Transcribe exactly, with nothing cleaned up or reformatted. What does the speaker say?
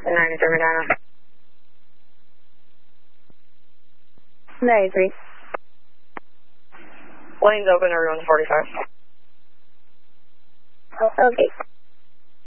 ninety-three Medina. ninety-three. Lane's open, everyone's forty-five. Oh, okay.